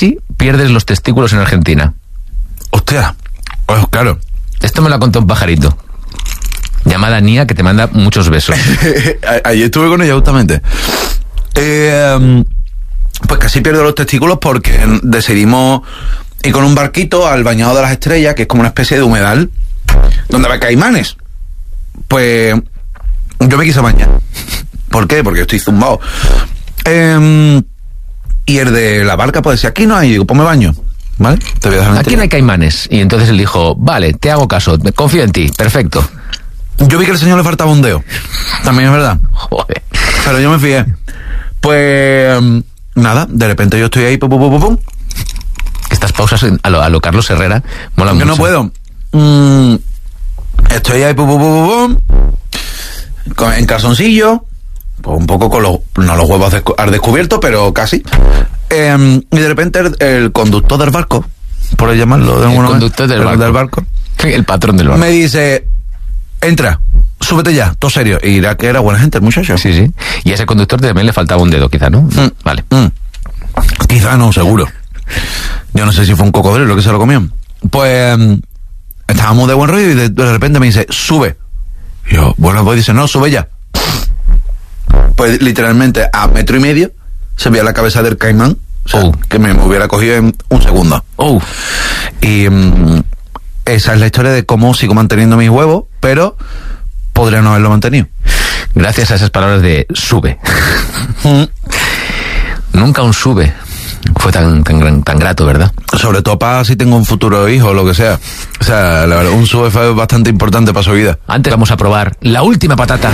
casi pierdes los testículos en Argentina. Hostia, pues claro. Esto me lo ha contado un pajarito. Llamada Nia, que te manda muchos besos. Ayer estuve con ella justamente. Pues casi pierdo los testículos porque decidimos ir con un barquito al Bañado de las Estrellas, que es como una especie de humedal, donde va caimanes. Pues yo me quise bañar. ¿Por qué? Porque estoy zumbado. Y el de la barca pues decía, aquí no hay. Digo, pues me baño. ¿Vale? Te voy a dejar aquí no hay caimanes. Y entonces él dijo, vale, te hago caso, confío en ti, perfecto. Yo vi que al señor le faltaba un dedo. También es verdad. Joder. Pero yo me fié. Pues nada, de repente yo estoy ahí, pum, pum, pum, pum. Estas pausas a lo Carlos Herrera molan mucho. Que no puedo. Estoy ahí, pum, pum, pum, pum, en calzoncillo, pues un poco con no los huevos al descubierto, pero casi. Y de repente el conductor del barco, por llamarlo de alguna manera, del barco, el patrón del barco, me dice, entra, súbete ya, todo serio. Y era que era buena gente el muchacho. Sí, sí. Y a ese conductor también le faltaba un dedo, quizá, ¿no? Vale. Quizá no, seguro. Yo no sé si fue un cocodrilo lo que se lo comió. Pues estábamos de buen rollo y de repente me dice, sube. Y yo, bueno, pues dice, no, sube ya. Pues literalmente a 1.5 metros se veía la cabeza del caimán, o sea, que me hubiera cogido en un segundo. Y esa es la historia de cómo sigo manteniendo mis huevos, pero podría no haberlo mantenido. Gracias a esas palabras de sube. Nunca un sube fue tan grato, ¿verdad? Sobre todo para si tengo un futuro hijo o lo que sea. O sea, la verdad, un sube fue bastante importante para su vida. Antes vamos a probar la última patata.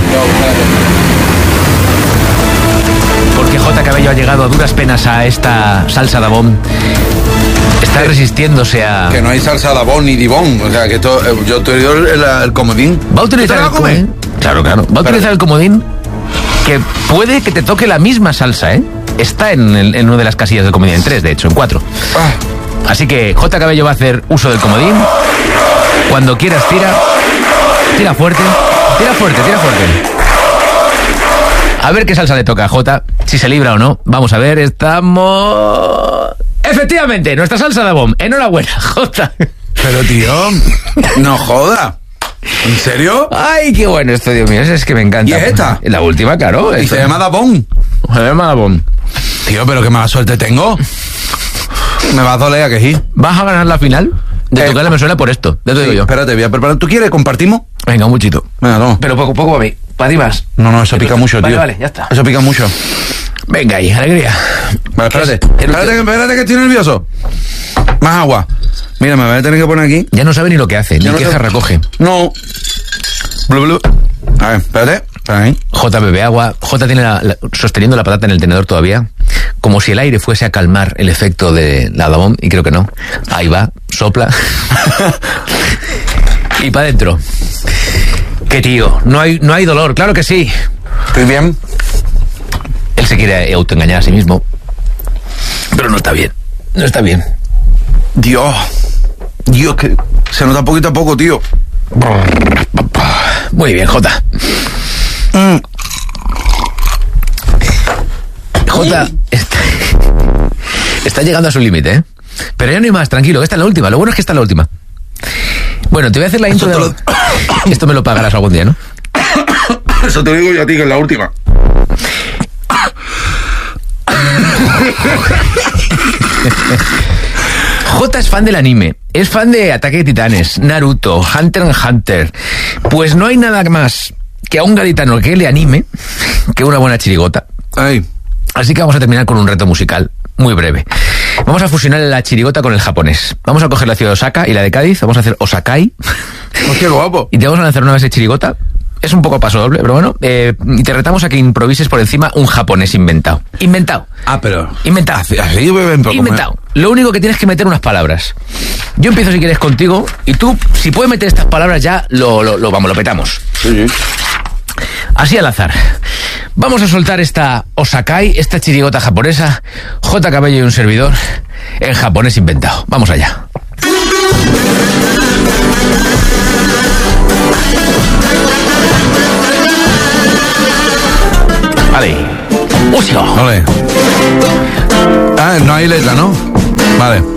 Porque J. Cabello ha llegado a duras penas a esta salsa Dabón. Está resistiéndose a... Que no hay salsa Dabón ni Dibón. O sea, que esto, yo te digo el comodín. Va a utilizar el comodín. Claro. Va a utilizar el comodín, que puede que te toque la misma salsa, ¿eh? Está en una de las casillas del comodín, en 3, de hecho, en 4. Así que J. Cabello va a hacer uso del comodín. Cuando quieras, tira fuerte. A ver qué salsa le toca a J, si se libra o no. Vamos a ver, estamos... Efectivamente, nuestra salsa Dabón. Enhorabuena, J. Pero tío, no joda. ¿En serio? Ay, qué bueno esto, Dios mío, es que me encanta. ¿Y es esta? La última, claro. ¿Y se llama Dabón? Se llama Dabón. Tío, pero qué mala suerte tengo. Me va a doler a que sí. ¿Vas a ganar la final? De tu cara me suena por esto, ya te digo yo. Espérate, voy a preparar. ¿Tú quieres? ¿Compartimos? Venga, un muchito. Venga, toma. Pero poco para mí. Para ti más. No, eso pica mucho, tío. Vale, ya está. Eso pica mucho. Venga ahí, alegría. Vale, espérate que estoy nervioso. Más agua. Mira, me voy a tener que poner aquí. Ya no sabe ni lo que hace, ni qué jarra recoge. No. Blu. A ver, espérate. Ahí. J bebe agua. J tiene sosteniendo la patata en el tenedor todavía, como si el aire fuese a calmar el efecto de la Dabón, y creo que no. Ahí va, sopla. Y para adentro. ¿Qué tío? No hay dolor, claro que sí. Estoy bien. Él se quiere autoengañar a sí mismo, pero no está bien. No está bien. Dios, que se nota poquito a poco, tío. Muy bien, J. J está llegando a su límite, ¿eh? Pero ya no hay más, tranquilo, esta es la última. Lo bueno es que esta es la última. Bueno, te voy a hacer la intro de... Esto me lo pagarás algún día, ¿no? Eso te digo yo a ti, que es la última. J es fan del anime, es fan de Ataque de Titanes, Naruto, Hunter x Hunter. Pues no hay nada más que a un gaditano que le anime que una buena chirigota. Ay. Así que vamos a terminar con un reto musical muy breve. Vamos a fusionar la chirigota con el japonés. Vamos a coger la ciudad de Osaka y la de Cádiz, vamos a hacer Osakai. Hostia, guapo. Y te vamos a lanzar una vez de chirigota. Es un poco paso doble, pero bueno. Y te retamos a que improvises por encima un japonés inventado. Inventado. Pero... Inventado. Así inventado. Lo único que tienes que meter unas palabras. Yo empiezo si quieres contigo y tú, si puedes meter estas palabras ya, lo petamos. Sí. Así al azar. Vamos a soltar esta Osakai, esta chirigota japonesa, J. Cabello y un servidor, en japonés inventado. Vamos allá. Vale. ¡Ucio! Vale. No hay letra, ¿no? Vale.